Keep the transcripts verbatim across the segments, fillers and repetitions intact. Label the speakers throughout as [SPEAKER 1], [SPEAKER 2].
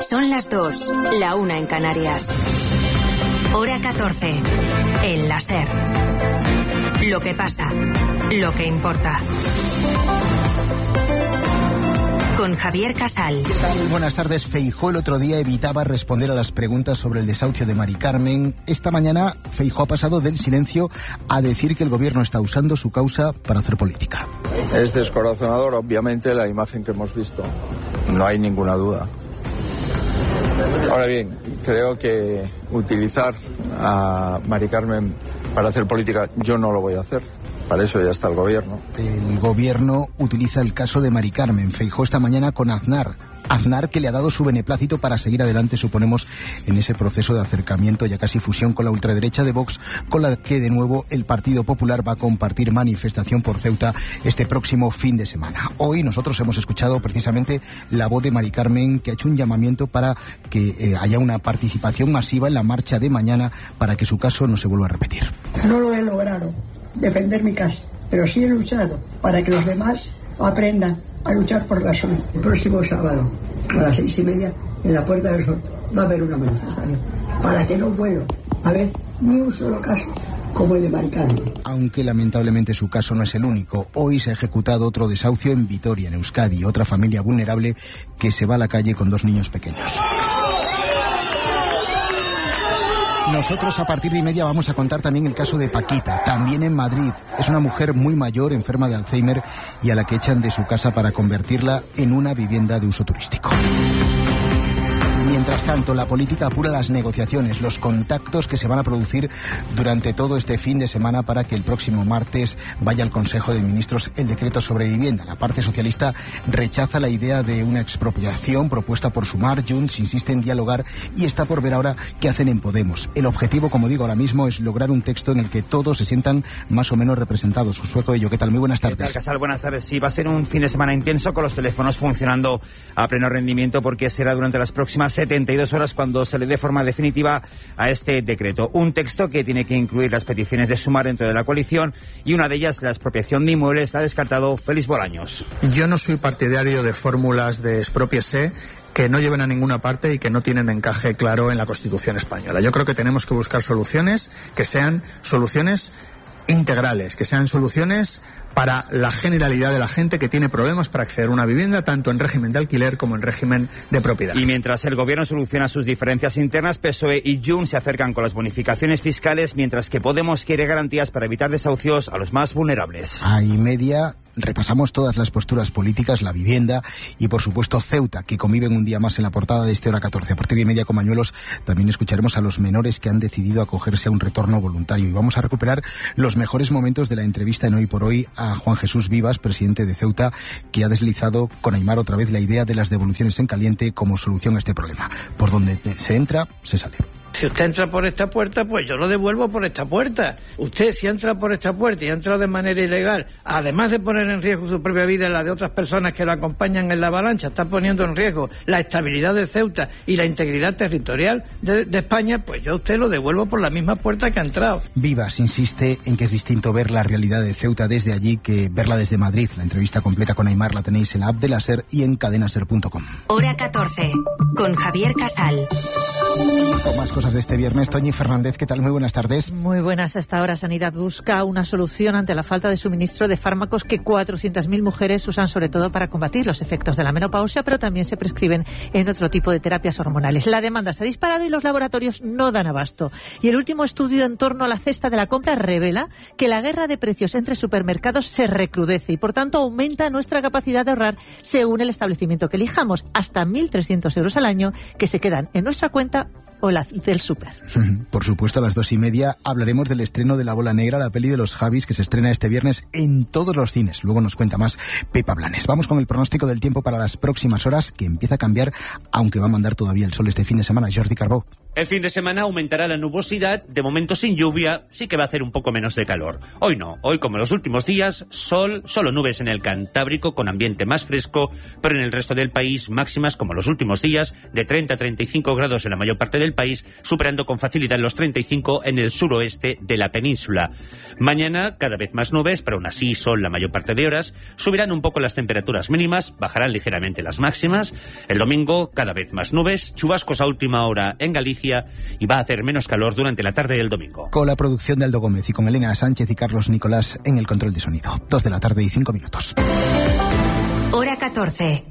[SPEAKER 1] Son las dos, la una en Canarias. Hora catorce. El la SER. Lo que pasa, lo que importa. Con Javier Casal.
[SPEAKER 2] ¿Qué tal? Buenas tardes. Feijóo el otro día evitaba responder a las preguntas sobre el desahucio de Mari Carmen. Esta mañana Feijóo ha pasado del silencio a decir que el gobierno está usando su causa para hacer política.
[SPEAKER 3] Es descorazonador, obviamente, la imagen que hemos visto. No hay ninguna duda. Ahora bien, creo que utilizar a Mari Carmen para hacer política, yo no lo voy a hacer. Para eso ya está el gobierno.
[SPEAKER 2] El gobierno utiliza el caso de Mari Carmen. Feijóo esta mañana con Aznar. Aznar, que le ha dado su beneplácito para seguir adelante, suponemos, en ese proceso de acercamiento, ya casi fusión con la ultraderecha de Vox, con la que de nuevo el Partido Popular va a compartir manifestación por Ceuta este próximo fin de semana. Hoy nosotros hemos escuchado precisamente la voz de Mari Carmen, que ha hecho un llamamiento para que eh, haya una participación masiva en la marcha de mañana para que su caso no se vuelva a repetir.
[SPEAKER 4] No lo he logrado defender mi casa, pero sí he luchado para que los demás aprendan a luchar por la suya. El próximo sábado a las seis y media en la Puerta del Sol va a haber una manifestación para que no vuelva a haber ni un solo caso como el de Mari Carmen.
[SPEAKER 2] Aunque lamentablemente su caso no es el único. Hoy se ha ejecutado otro desahucio en Vitoria, en Euskadi, otra familia vulnerable que se va a la calle con dos niños pequeños. Nosotros a partir de media vamos a contar también el caso de Paquita, también en Madrid. Es una mujer muy mayor, enferma de Alzheimer, y a la que echan de su casa para convertirla en una vivienda de uso turístico. Mientras tanto, la política apura las negociaciones, los contactos que se van a producir durante todo este fin de semana para que el próximo martes vaya al Consejo de Ministros el decreto sobre vivienda. La parte socialista rechaza la idea de una expropiación propuesta por Sumar. Junts insiste en dialogar y está por ver ahora qué hacen en Podemos. El objetivo, como digo ahora mismo, es lograr un texto en el que todos se sientan más o menos representados. Sueco Ello, ¿qué tal? Muy buenas tardes.
[SPEAKER 5] ¿Qué tal, Casal? Buenas tardes. Sí, va a ser un fin de semana intenso con los teléfonos funcionando a pleno rendimiento porque será durante las próximas setenta y dos horas cuando se le dé forma definitiva a este decreto. Un texto que tiene que incluir las peticiones de Sumar dentro de la coalición y una de ellas, la expropiación de inmuebles, la ha descartado Félix Bolaños.
[SPEAKER 6] Yo no soy partidario de fórmulas de expropiese que no lleven a ninguna parte y que no tienen encaje claro en la Constitución española. Yo creo que tenemos que buscar soluciones que sean soluciones integrales, que sean soluciones para la generalidad de la gente que tiene problemas para acceder a una vivienda, tanto en régimen de alquiler como en régimen de propiedad.
[SPEAKER 5] Y mientras el gobierno soluciona sus diferencias internas, P S O E y Junts se acercan con las bonificaciones fiscales, mientras que Podemos quiere garantías para evitar desahucios a los más vulnerables.
[SPEAKER 2] A y media repasamos todas las posturas políticas, la vivienda y, por supuesto, Ceuta, que conviven un día más en la portada de este Hora catorce. A partir de media con Mañuelos también escucharemos a los menores que han decidido acogerse a un retorno voluntario. Y vamos a recuperar los mejores momentos de la entrevista en Hoy por Hoy a Juan Jesús Vivas, presidente de Ceuta, que ha deslizado con Aimar otra vez la idea de las devoluciones en caliente como solución a este problema. Por donde se entra, se sale.
[SPEAKER 7] Si usted entra por esta puerta, pues yo lo devuelvo por esta puerta. Usted, si entra por esta puerta y ha entrado de manera ilegal, además de poner en riesgo su propia vida y la de otras personas que lo acompañan en la avalancha, está poniendo en riesgo la estabilidad de Ceuta y la integridad territorial de, de España, pues yo a usted lo devuelvo por la misma puerta que ha entrado.
[SPEAKER 2] Vivas insiste en que es distinto ver la realidad de Ceuta desde allí que verla desde Madrid. La entrevista completa con Aimar la tenéis en la app de la SER y en cadena ser punto com.
[SPEAKER 1] Hora catorce, con Javier Casal.
[SPEAKER 2] Con más cosas de este viernes, Toñi Fernández, ¿qué tal? Muy buenas tardes.
[SPEAKER 8] Muy buenas. Hasta ahora Sanidad busca una solución ante la falta de suministro de fármacos que cuatrocientas mil mujeres usan sobre todo para combatir los efectos de la menopausia, pero también se prescriben en otro tipo de terapias hormonales. La demanda se ha disparado y los laboratorios no dan abasto. Y el último estudio en torno a la cesta de la compra revela que la guerra de precios entre supermercados se recrudece y por tanto aumenta nuestra capacidad de ahorrar según el establecimiento que elijamos, hasta mil trescientos euros al año que se quedan en nuestra cuenta o la del súper.
[SPEAKER 2] Por supuesto, a las dos y media hablaremos del estreno de La Bola Negra, la peli de los Javis, que se estrena este viernes en todos los cines. Luego nos cuenta más Pepa Blanes. Vamos con el pronóstico del tiempo para las próximas horas, que empieza a cambiar, aunque va a mandar todavía el sol este fin de semana. Jordi Carbó.
[SPEAKER 9] El fin de semana aumentará la nubosidad, de momento sin lluvia, sí que va a hacer un poco menos de calor. Hoy no, hoy como los últimos días, sol, solo nubes en el Cantábrico con ambiente más fresco, pero en el resto del país máximas como los últimos días, de treinta a treinta y cinco grados en la mayor parte del país, superando con facilidad los treinta y cinco en el suroeste de la península. Mañana cada vez más nubes, pero aún así sol la mayor parte de horas, subirán un poco las temperaturas mínimas, bajarán ligeramente las máximas. El domingo cada vez más nubes, chubascos a última hora en Galicia, y va a hacer menos calor durante la tarde del domingo.
[SPEAKER 2] Con la producción de Aldo Gómez y con Elena Sánchez y Carlos Nicolás en el control de sonido. Dos de la tarde y cinco minutos.
[SPEAKER 1] Hora catorce.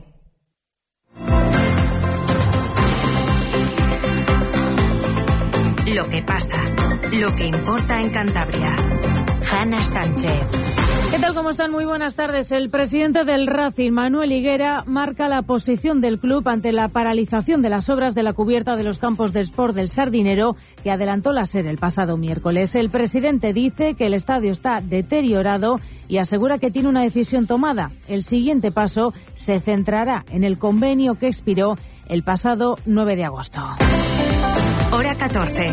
[SPEAKER 1] Lo que pasa, lo que importa en Cantabria. Hanna Sánchez.
[SPEAKER 10] ¿Qué tal? ¿Cómo están? Muy buenas tardes. El presidente del Racing, Manuel Higuera, marca la posición del club ante la paralización de las obras de la cubierta de los campos de Sport del Sardinero, que adelantó la SER el pasado miércoles. El presidente dice que el estadio está deteriorado y asegura que tiene una decisión tomada. El siguiente paso se centrará en el convenio que expiró el pasado nueve de agosto.
[SPEAKER 1] Hora catorce.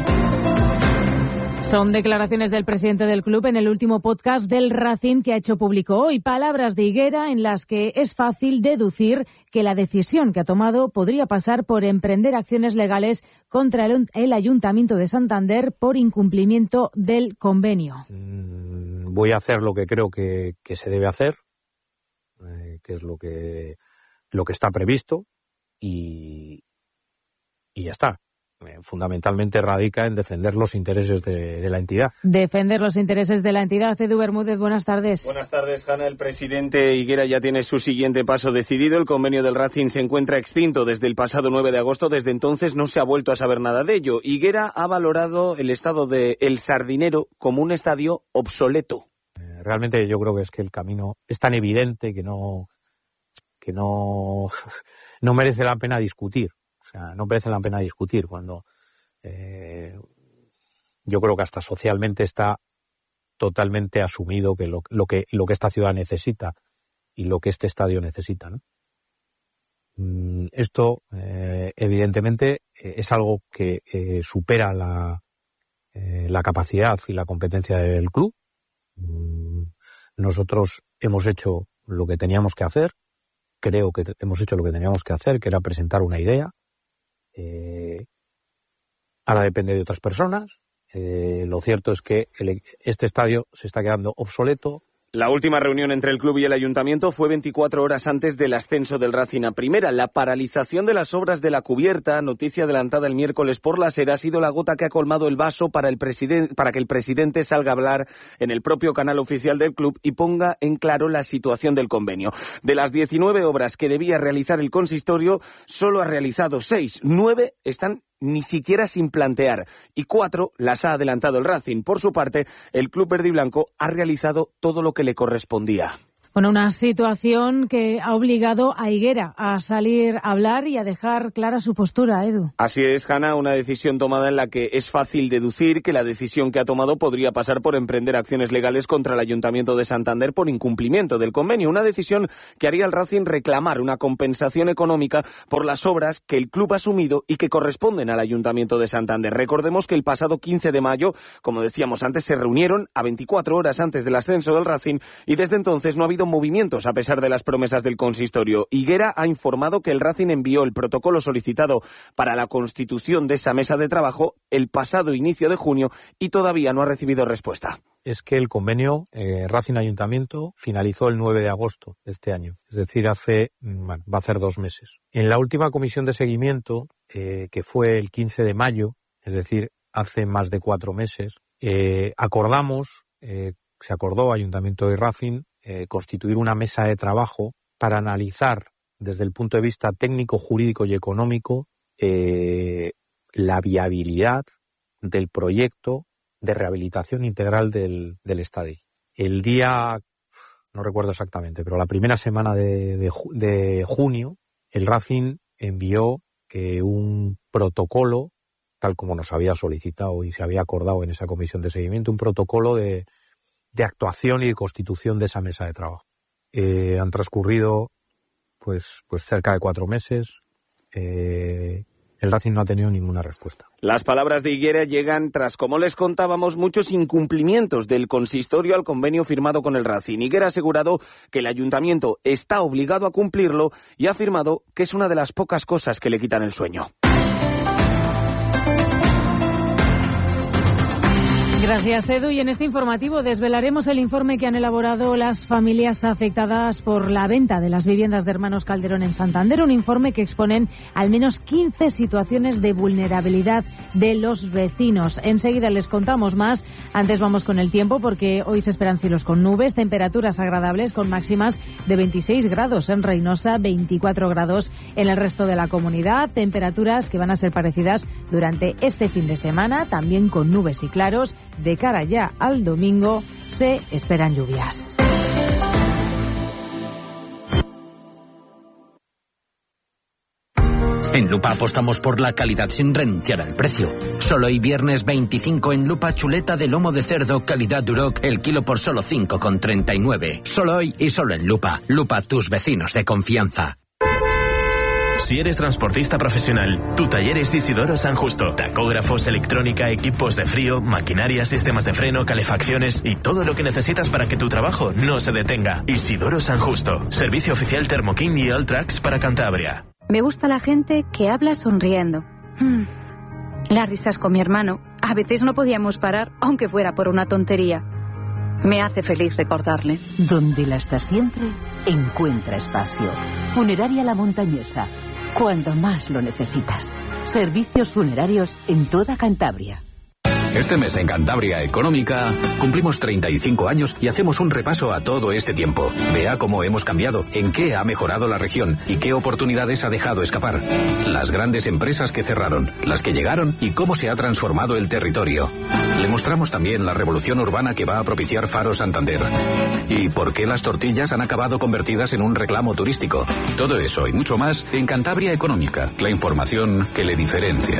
[SPEAKER 10] Son declaraciones del presidente del club en el último podcast del Racing que ha hecho público hoy. Palabras de Higuera en las que es fácil deducir que la decisión que ha tomado podría pasar por emprender acciones legales contra el, el Ayuntamiento de Santander por incumplimiento del convenio.
[SPEAKER 11] Voy a hacer lo que creo que, que se debe hacer, eh, que es lo que, lo que está previsto y, y ya está. Fundamentalmente radica en defender los intereses de, de la entidad.
[SPEAKER 10] Defender los intereses de la entidad. Edu Bermúdez, buenas tardes.
[SPEAKER 12] Buenas tardes, Hanna. El presidente Higuera ya tiene su siguiente paso decidido. El convenio del Racing se encuentra extinto desde el pasado nueve de agosto. Desde entonces no se ha vuelto a saber nada de ello. Higuera ha valorado el estado de El Sardinero como un estadio obsoleto.
[SPEAKER 11] Eh, realmente yo creo que es que el camino es tan evidente que no, que no, no merece la pena discutir. O sea, no merece la pena discutir cuando eh, yo creo que hasta socialmente está totalmente asumido que lo, lo que lo que esta ciudad necesita y lo que este estadio necesita, ¿no? Mm, esto, eh, evidentemente, eh, es algo que eh, supera la, eh, la capacidad y la competencia del club. Mm, nosotros hemos hecho lo que teníamos que hacer. Creo que hemos hecho lo que teníamos que hacer, que era presentar una idea. Eh, ahora depende de otras personas. Eh, lo cierto es que el, este estadio se está quedando obsoleto.
[SPEAKER 12] La última reunión entre el club y el ayuntamiento fue veinticuatro horas antes del ascenso del Racing a primera. La paralización de las obras de la cubierta, noticia adelantada el miércoles por la SER, ha sido la gota que ha colmado el vaso para, el presiden- para que el presidente salga a hablar en el propio canal oficial del club y ponga en claro la situación del convenio. De las diecinueve obras que debía realizar el consistorio, solo ha realizado seis. Nueve están ni siquiera sin plantear, y cuatro las ha adelantado el Racing. Por su parte, el club verde y blanco ha realizado todo lo que le correspondía.
[SPEAKER 10] Bueno, una situación que ha obligado a Higuera a salir a hablar y a dejar clara su postura, Edu.
[SPEAKER 12] Así es, Hanna, una decisión tomada en la que es fácil deducir que la decisión que ha tomado podría pasar por emprender acciones legales contra el Ayuntamiento de Santander por incumplimiento del convenio. Una decisión que haría al Racing reclamar una compensación económica por las obras que el club ha asumido y que corresponden al Ayuntamiento de Santander. Recordemos que el pasado quince de mayo, como decíamos antes, se reunieron a veinticuatro horas antes del ascenso del Racing y desde entonces no ha habido movimientos a pesar de las promesas del consistorio. Higuera ha informado que el Racing envió el protocolo solicitado para la constitución de esa mesa de trabajo el pasado inicio de junio y todavía no ha recibido respuesta.
[SPEAKER 11] Es que el convenio eh, Racing Ayuntamiento finalizó el nueve de agosto de este año, es decir, hace bueno, va a hacer dos meses. En la última comisión de seguimiento, eh, que fue el quince de mayo, es decir, hace más de cuatro meses, eh, acordamos, eh, se acordó Ayuntamiento y Racing, Eh, constituir una mesa de trabajo para analizar desde el punto de vista técnico, jurídico y económico eh, la viabilidad del proyecto de rehabilitación integral del, del estadio. El día, no recuerdo exactamente, pero la primera semana de, de, de junio, el Racing envió que un protocolo, tal como nos había solicitado y se había acordado en esa comisión de seguimiento, un protocolo de de actuación y de constitución de esa mesa de trabajo. Eh, han transcurrido pues, pues cerca de cuatro meses. Eh, el Racing no ha tenido ninguna respuesta.
[SPEAKER 12] Las palabras de Higuera llegan tras, como les contábamos, muchos incumplimientos del consistorio al convenio firmado con el Racing. Higuera ha asegurado que el ayuntamiento está obligado a cumplirlo y ha afirmado que es una de las pocas cosas que le quitan el sueño.
[SPEAKER 10] Gracias, Edu. Y en este informativo desvelaremos el informe que han elaborado las familias afectadas por la venta de las viviendas de Hermanos Calderón en Santander. Un informe que exponen al menos quince situaciones de vulnerabilidad de los vecinos. Enseguida les contamos más. Antes vamos con el tiempo, porque hoy se esperan cielos con nubes, temperaturas agradables con máximas de veintiséis grados en Reynosa, veinticuatro grados en el resto de la comunidad. Temperaturas que van a ser parecidas durante este fin de semana, también con nubes y claros. De cara ya al domingo se esperan lluvias.
[SPEAKER 13] En Lupa apostamos por la calidad sin renunciar al precio. Solo hoy viernes veinticinco en Lupa, chuleta de lomo de cerdo calidad Duroc, el kilo por solo cinco con treinta y nueve. Solo hoy y solo en Lupa. Lupa, tus vecinos de confianza.
[SPEAKER 14] Si eres transportista profesional, tu taller es Isidoro San Justo. Tacógrafos, electrónica, equipos de frío, maquinaria, sistemas de freno, calefacciones y todo lo que necesitas para que tu trabajo no se detenga. Isidoro San Justo. Servicio oficial Thermoking y Alltrax para Cantabria.
[SPEAKER 15] Me gusta la gente que habla sonriendo. Hmm. Las risas con mi hermano. A veces no podíamos parar, aunque fuera por una tontería. Me hace feliz recordarle.
[SPEAKER 16] Donde la está siempre, encuentra espacio. Funeraria La Montañesa. Cuando más lo necesitas. Servicios funerarios en toda Cantabria.
[SPEAKER 17] Este mes en Cantabria Económica cumplimos treinta y cinco años y hacemos un repaso a todo este tiempo. Vea cómo hemos cambiado, en qué ha mejorado la región y qué oportunidades ha dejado escapar. Las grandes empresas que cerraron, las que llegaron y cómo se ha transformado el territorio. Le mostramos también la revolución urbana que va a propiciar Faro Santander. Y por qué las tortillas han acabado convertidas en un reclamo turístico. Todo eso y mucho más en Cantabria Económica, la información que le diferencia.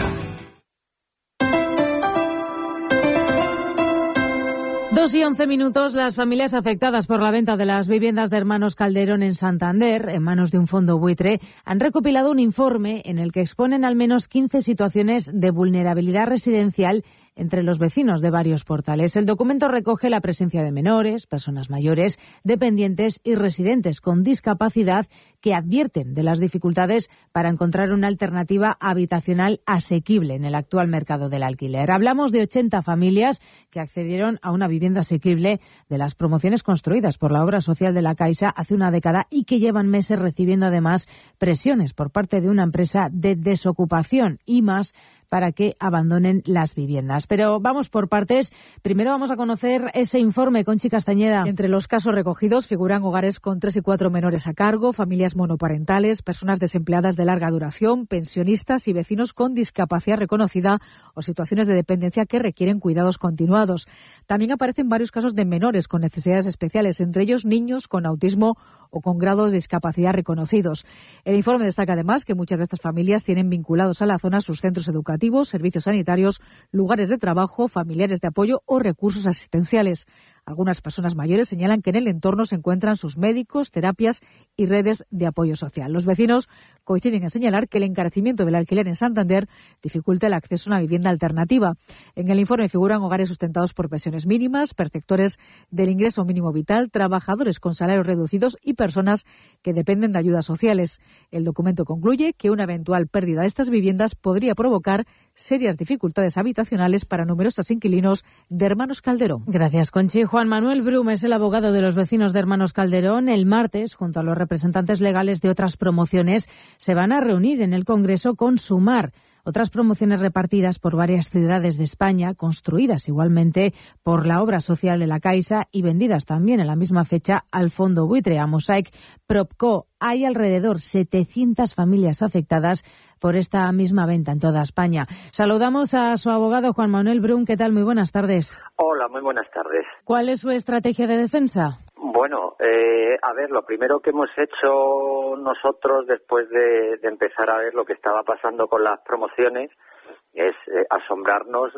[SPEAKER 10] Dos y once minutos, las familias afectadas por la venta de las viviendas de Hermanos Calderón en Santander, en manos de un fondo buitre, han recopilado un informe en el que exponen al menos quince situaciones de vulnerabilidad residencial entre los vecinos de varios portales. El documento recoge la presencia de menores, personas mayores, dependientes y residentes con discapacidad que advierten de las dificultades para encontrar una alternativa habitacional asequible en el actual mercado del alquiler. Hablamos de ochenta familias que accedieron a una vivienda asequible de las promociones construidas por la obra social de la Caixa hace una década y que llevan meses recibiendo además presiones por parte de una empresa de desocupación y más para que abandonen las viviendas. Pero vamos por partes. Primero vamos a conocer ese informe, Conchi Castañeda.
[SPEAKER 18] Entre los casos recogidos figuran hogares con tres y cuatro menores a cargo, familias monoparentales, personas desempleadas de larga duración, pensionistas y vecinos con discapacidad reconocida o situaciones de dependencia que requieren cuidados continuados. También aparecen varios casos de menores con necesidades especiales, entre ellos niños con autismo o con grados de discapacidad reconocidos. El informe destaca además que muchas de estas familias tienen vinculados a la zona sus centros educativos, servicios sanitarios, lugares de trabajo, familiares de apoyo o recursos asistenciales. Algunas personas mayores señalan que en el entorno se encuentran sus médicos, terapias y redes de apoyo social. Los vecinos coinciden en señalar que el encarecimiento del alquiler en Santander dificulta el acceso a una vivienda alternativa. En el informe figuran hogares sustentados por pensiones mínimas, perceptores del ingreso mínimo vital, trabajadores con salarios reducidos y personas que dependen de ayudas sociales. El documento concluye que una eventual pérdida de estas viviendas podría provocar serias dificultades habitacionales para numerosos inquilinos de Hermanos Calderón.
[SPEAKER 10] Gracias, Conchi. Juan Manuel Brum es el abogado de los vecinos de Hermanos Calderón. El martes, junto a los representantes legales de otras promociones, se van a reunir en el Congreso con Sumar. Otras promociones repartidas por varias ciudades de España, construidas igualmente por la obra social de la Caixa y vendidas también en la misma fecha al fondo buitre, a Mosaic Propco. Hay alrededor setecientas familias afectadas por esta misma venta en toda España. Saludamos a su abogado Juan Manuel Brum. ¿Qué tal? Muy buenas tardes.
[SPEAKER 19] Hola, muy buenas tardes.
[SPEAKER 10] ¿Cuál es su estrategia de defensa?
[SPEAKER 19] Bueno, eh, a ver, lo primero que hemos hecho nosotros después de, de empezar a ver lo que estaba pasando con las promociones es eh, asombrarnos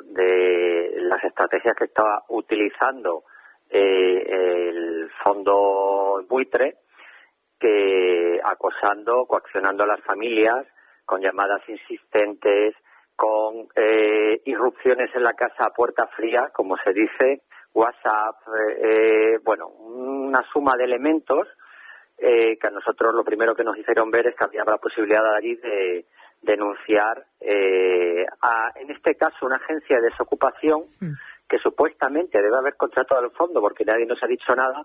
[SPEAKER 19] de las estrategias que estaba utilizando eh, el fondo buitre, que acosando, coaccionando a las familias con llamadas insistentes, con eh, irrupciones en la casa a puerta fría, como se dice, WhatsApp, eh, bueno, una suma de elementos eh, que a nosotros lo primero que nos hicieron ver es que había la posibilidad de allí de denunciar, eh, a, en este caso, una agencia de desocupación mm. que supuestamente debe haber contratado al fondo, porque nadie nos ha dicho nada,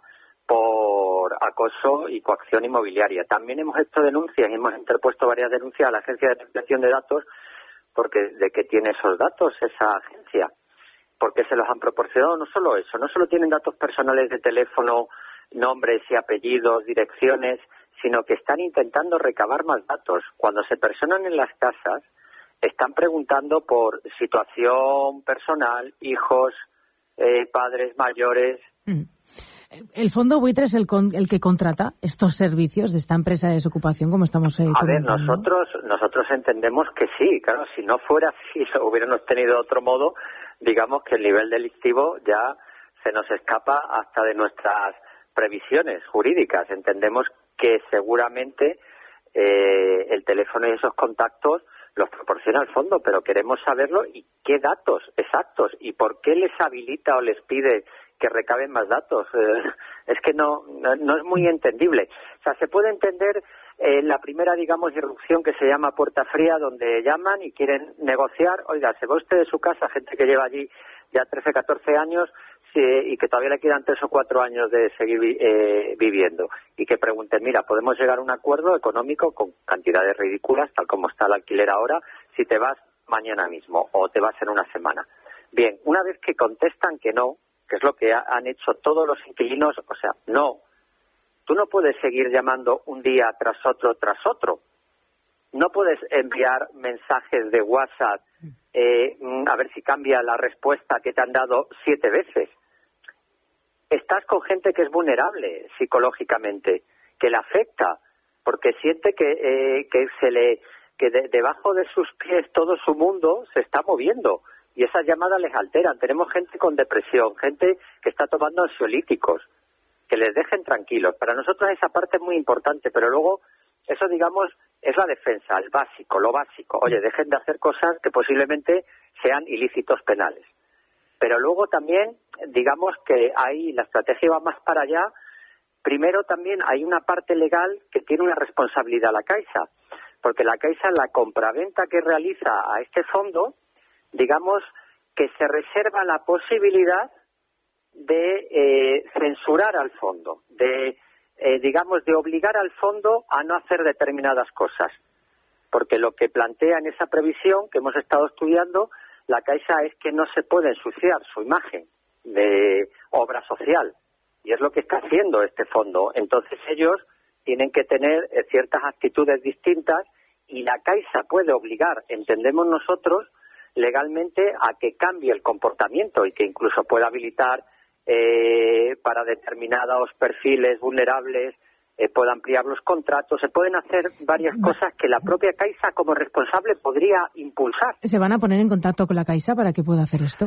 [SPEAKER 19] por acoso y coacción inmobiliaria. También hemos hecho denuncias y hemos interpuesto varias denuncias a la Agencia de Protección de Datos, porque de qué tiene esos datos esa agencia, porque se los han proporcionado. No solo eso, no solo tienen datos personales de teléfono, nombres y apellidos, direcciones, sino que están intentando recabar más datos. Cuando se personan en las casas, están preguntando por situación personal, hijos, eh, padres mayores.
[SPEAKER 10] Mm. ¿El fondo buitre es el, con, el que contrata estos servicios de esta empresa de desocupación, como estamos eh,
[SPEAKER 19] A ver,
[SPEAKER 10] comentando?
[SPEAKER 19] nosotros nosotros entendemos que sí, claro, si no fuera así, lo hubiéramos tenido de otro modo, digamos que el nivel delictivo ya se nos escapa hasta de nuestras previsiones jurídicas. Entendemos que seguramente eh, el teléfono y esos contactos los proporciona el fondo, pero queremos saberlo y qué datos exactos y por qué les habilita o les pide que recaben más datos. Eh, es que no, no no es muy entendible. O sea, se puede entender eh, la primera, digamos, irrupción que se llama puerta fría, donde llaman y quieren negociar. Oiga, se va usted de su casa, gente que lleva allí ya trece, catorce años sí, y que todavía le quedan tres o cuatro años de seguir eh, viviendo. Y que pregunten, mira, podemos llegar a un acuerdo económico con cantidades ridículas, tal como está el alquiler ahora, si te vas mañana mismo o te vas en una semana. Bien, una vez que contestan que no, que es lo que ha, han hecho todos los inquilinos, o sea, no, tú no puedes seguir llamando un día tras otro, tras otro. No puedes enviar mensajes de WhatsApp eh, a ver si cambia la respuesta que te han dado siete veces. Estás con gente que es vulnerable psicológicamente, que le afecta, porque siente que, eh, que se le que de, debajo de sus pies todo su mundo se está moviendo. Y esas llamadas les alteran. Tenemos gente con depresión, gente que está tomando ansiolíticos, que les dejen tranquilos. Para nosotros esa parte es muy importante, pero luego eso, digamos, es la defensa, el básico, lo básico. Oye, dejen de hacer cosas que posiblemente sean ilícitos penales. Pero luego también, digamos que ahí la estrategia va más para allá. Primero también hay una parte legal que tiene una responsabilidad la Caixa, porque la Caixa, la compraventa que realiza a este fondo, digamos que se reserva la posibilidad de eh, censurar al fondo, de, eh, digamos, de obligar al fondo a no hacer determinadas cosas. Porque lo que plantea en esa previsión que hemos estado estudiando, la Caixa, es que no se puede ensuciar su imagen de obra social. Y es lo que está haciendo este fondo. Entonces ellos tienen que tener eh, ciertas actitudes distintas y la Caixa puede obligar, entendemos nosotros, legalmente a que cambie el comportamiento y que incluso pueda habilitar eh, para determinados perfiles vulnerables, eh, pueda ampliar los contratos, se pueden hacer varias cosas que la propia Caixa como responsable podría impulsar.
[SPEAKER 10] ¿Se van a poner en contacto con la Caixa para que pueda hacer esto?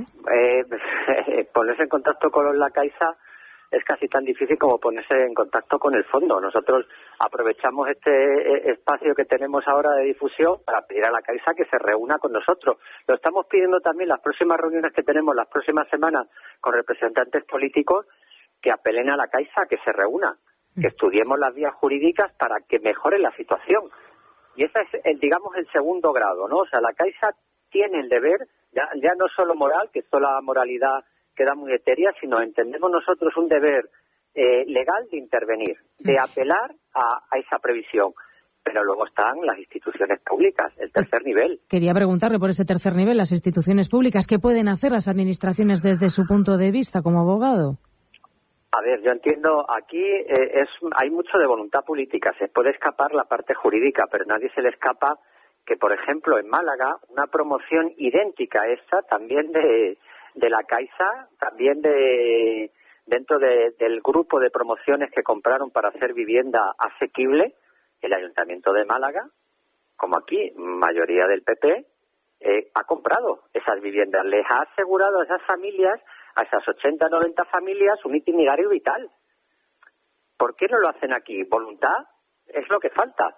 [SPEAKER 19] Eh, ponerse en contacto con la Caixa es casi tan difícil como ponerse en contacto con el fondo. Nosotros aprovechamos este espacio que tenemos ahora de difusión para pedir a la Caixa que se reúna con nosotros. Lo estamos pidiendo también las próximas reuniones que tenemos, las próximas semanas, con representantes políticos, que apelen a la Caixa a que se reúna, que estudiemos las vías jurídicas para que mejore la situación. Y ese es, el, digamos, el segundo grado, ¿no? O sea, la Caixa tiene el deber, ya, ya no solo moral, que esto la moralidad queda muy etérea, sino entendemos nosotros un deber eh, legal de intervenir, de apelar a, a esa previsión. Pero luego están las instituciones públicas, el tercer nivel.
[SPEAKER 10] Quería preguntarle por ese tercer nivel, las instituciones públicas, ¿qué pueden hacer las administraciones desde su punto de vista como abogado?
[SPEAKER 19] A ver, yo entiendo, aquí eh, es hay mucho de voluntad política, se puede escapar la parte jurídica, pero nadie se le escapa que, por ejemplo, en Málaga, una promoción idéntica a esta, también de... de la Caixa, también de dentro de, del grupo de promociones que compraron para hacer vivienda asequible, el Ayuntamiento de Málaga, como aquí, mayoría del P P, eh, ha comprado esas viviendas. Les ha asegurado a esas familias, a esas ochenta, noventa familias, un itinerario vital. ¿Por qué no lo hacen aquí? ¿Voluntad? Es lo que falta.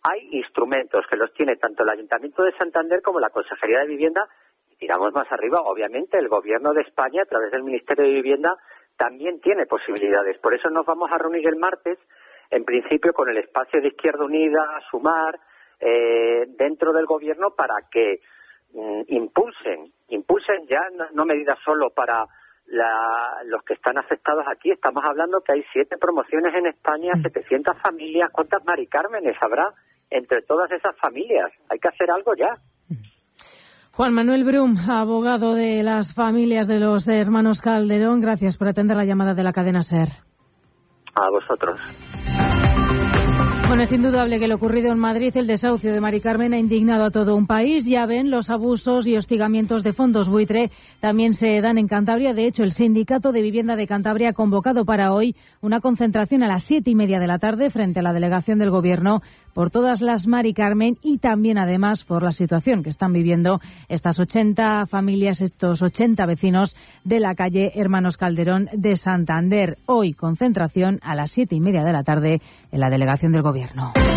[SPEAKER 19] hay instrumentos que los tiene tanto el Ayuntamiento de Santander como la Consejería de Vivienda. Y tiramos más arriba, obviamente, el Gobierno de España, a través del Ministerio de Vivienda, también tiene posibilidades. Por eso nos vamos a reunir el martes, en principio con el espacio de Izquierda Unida, Sumar, eh, dentro del Gobierno, para que mm, impulsen, impulsen ya no, no medidas solo para la, los que están afectados aquí. Estamos hablando que hay siete promociones en España, setecientas familias. ¿Cuántas Mari Cármenes habrá entre todas esas familias? Hay que hacer algo ya.
[SPEAKER 10] Juan Manuel Brum, abogado de las familias de los hermanos Calderón, gracias por atender la llamada de la cadena SER.
[SPEAKER 19] A vosotros.
[SPEAKER 10] Bueno, es indudable que lo ocurrido en Madrid, el desahucio de Mari Carmen, ha indignado a todo un país. Ya ven, los abusos y hostigamientos de fondos buitre también se dan en Cantabria. De hecho, el Sindicato de Vivienda de Cantabria ha convocado para hoy una concentración a las siete y media de la tarde frente a la delegación del Gobierno por todas las Mari Carmen y también, además, por la situación que están viviendo estas ochenta familias, estos ochenta vecinos de la calle Hermanos Calderón de Santander. Hoy, concentración a las siete y media de la tarde en la delegación del Gobierno.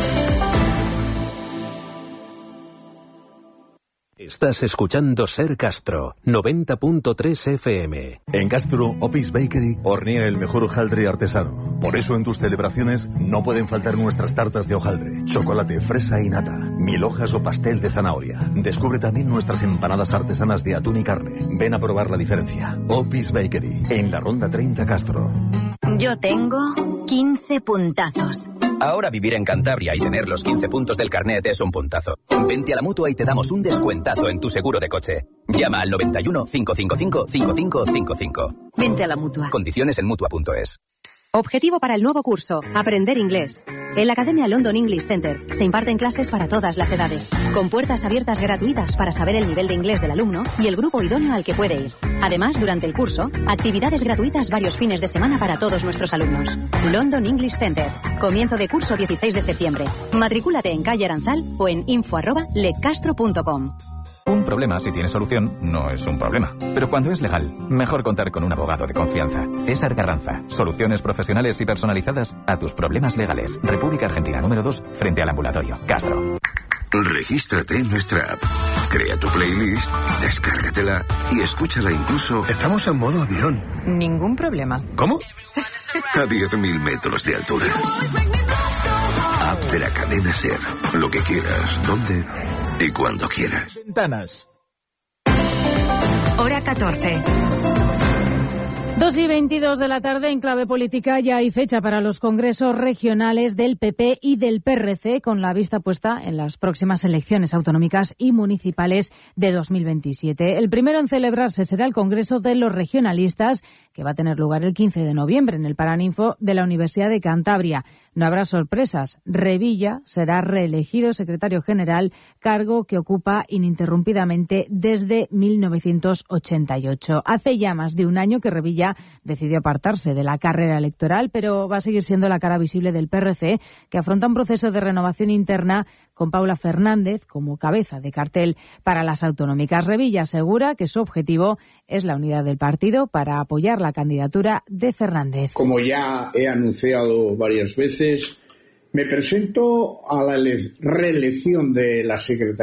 [SPEAKER 20] Estás escuchando Ser Castro, noventa punto tres F M.
[SPEAKER 21] En Castro, Opis Bakery hornea el mejor hojaldre artesano. Por eso en tus celebraciones no pueden faltar nuestras tartas de hojaldre, chocolate, fresa y nata, mil hojas o pastel de zanahoria. Descubre también nuestras empanadas artesanas de atún y carne. Ven a probar la diferencia. Opis Bakery, en la Ronda treinta Castro.
[SPEAKER 22] Yo tengo quince puntazos.
[SPEAKER 23] Ahora vivir en Cantabria y tener los quince puntos del carnet es un puntazo. Vente a la Mutua y te damos un descuentazo en tu seguro de coche. Llama al noventa y uno, cinco cinco cinco, cinco cinco cinco cinco.
[SPEAKER 22] Vente a la Mutua.
[SPEAKER 23] Condiciones en Mutua punto es.
[SPEAKER 24] Objetivo para el nuevo curso, aprender inglés. En la Academia London English Center se imparten clases para todas las edades, con puertas abiertas gratuitas para saber el nivel de inglés del alumno y el grupo idóneo al que puede ir. Además, durante el curso, actividades gratuitas varios fines de semana para todos nuestros alumnos. London English Center. Comienzo de curso dieciséis de septiembre. Matricúlate en calle Aranzal o en info arroba lecastro punto com.
[SPEAKER 25] Un problema, si tiene solución, no es un problema. Pero cuando es legal, mejor contar con un abogado de confianza. César Garranza. Soluciones profesionales y personalizadas a tus problemas legales. República Argentina número dos, frente al ambulatorio. Castro.
[SPEAKER 26] Regístrate en nuestra app. Crea tu playlist, descárgatela y escúchala incluso...
[SPEAKER 27] Estamos en modo avión.
[SPEAKER 28] Ningún problema.
[SPEAKER 27] ¿Cómo?
[SPEAKER 26] A diez mil metros de altura. App de la cadena SER. Lo que quieras, donde y cuando quieras.
[SPEAKER 2] Ventanas.
[SPEAKER 1] Hora catorce.
[SPEAKER 10] Dos y veintidós de la tarde, en clave política, ya hay fecha para los congresos regionales del P P y del P R C, con la vista puesta en las próximas elecciones autonómicas y municipales de dos mil veintisiete. El primero en celebrarse será el Congreso de los Regionalistas, que va a tener lugar el quince de noviembre en el Paraninfo de la Universidad de Cantabria. No habrá sorpresas. Revilla será reelegido secretario general, cargo que ocupa ininterrumpidamente desde mil novecientos ochenta y ocho. Hace ya más de un año que Revilla decidió apartarse de la carrera electoral, pero va a seguir siendo la cara visible del P R C, que afronta un proceso de renovación interna con Paula Fernández como cabeza de cartel para las autonómicas. Revilla asegura que su objetivo es la unidad del partido para apoyar la candidatura de Fernández.
[SPEAKER 29] Como ya he anunciado varias veces, me presento a la reelección de la Secretaría